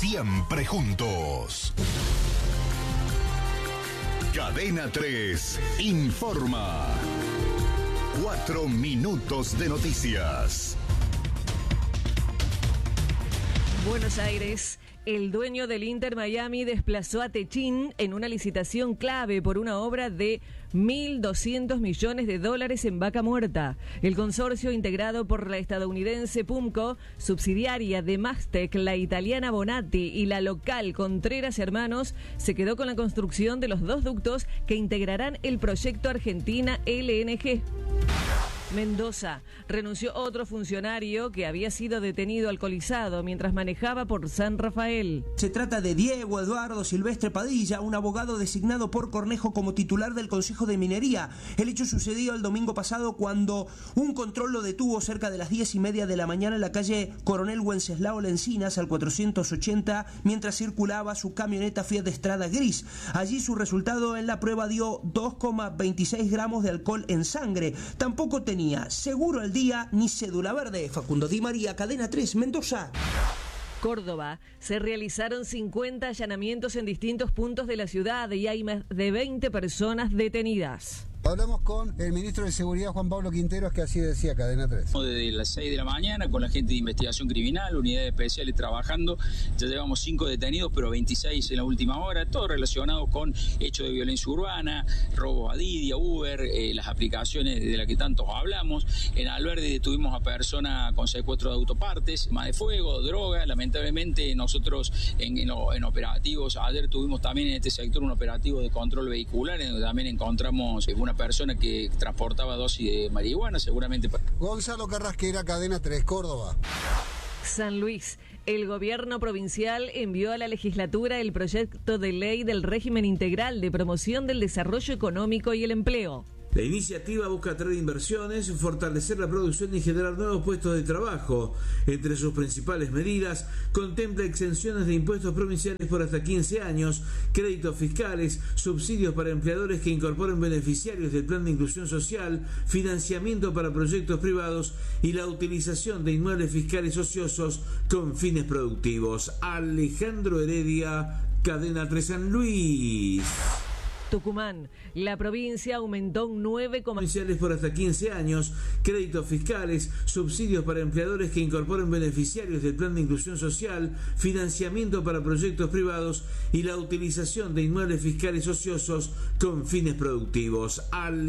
siempre juntos. Cadena 3 informa. 4 minutos de noticias. Buenos Aires. El dueño del Inter Miami desplazó a Techin en una licitación clave por una obra de $1.200 millones en Vaca Muerta. El consorcio, integrado por la estadounidense Pumco, subsidiaria de Mastec, la italiana Bonatti y la local Contreras Hermanos, se quedó con la construcción de los 2 ductos que integrarán el proyecto Argentina LNG. Mendoza. Renunció otro funcionario que había sido detenido alcoholizado mientras manejaba por San Rafael. Se trata de Diego Eduardo Silvestre Padilla, un abogado designado por Cornejo como titular del Consejo de Minería. El hecho sucedió el domingo pasado cuando un control lo detuvo cerca de las 10:30 de la mañana en la calle Coronel Wenceslao Lencinas al 480 mientras circulaba su camioneta Fiat Strada gris. Allí su resultado en la prueba dio 2,26 gramos de alcohol en sangre. Tampoco tenía seguro al día ni cédula verde. Facundo Di María, Cadena 3, Mendoza. Córdoba. Se realizaron 50 allanamientos en distintos puntos de la ciudad y hay más de 20 personas detenidas. Hablamos con el ministro de Seguridad, Juan Pablo Quinteros, que así decía Cadena 3. Desde las 6 de la mañana con la gente de investigación criminal, unidades especiales trabajando, ya llevamos 5 detenidos, pero 26 en la última hora, todo relacionado con hechos de violencia urbana, robos a Didi, a Uber, las aplicaciones de las que tantos hablamos. En Alberdi detuvimos a personas con secuestro de autopartes, armas de fuego, droga. Lamentablemente nosotros en operativos, ayer tuvimos también en este sector un operativo de control vehicular, en donde también encontramos una persona que transportaba dosis de marihuana, seguramente. Gonzalo Carrasquera, Cadena 3, Córdoba. San Luis. El gobierno provincial envió a la legislatura el proyecto de ley del régimen integral de promoción del desarrollo económico y el empleo. La iniciativa busca atraer inversiones, fortalecer la producción y generar nuevos puestos de trabajo. Entre sus principales medidas, contempla exenciones de impuestos provinciales por hasta 15 años, créditos fiscales, subsidios para empleadores que incorporen beneficiarios del Plan de Inclusión Social, financiamiento para proyectos privados y la utilización de inmuebles fiscales ociosos con fines productivos. Alejandro Heredia, Cadena 3 San Luis. Tucumán. La provincia aumentó un 9,... Provinciales por hasta 15 años, créditos fiscales, subsidios para empleadores que incorporen beneficiarios del Plan de Inclusión Social, financiamiento para proyectos privados y la utilización de inmuebles fiscales ociosos con fines productivos.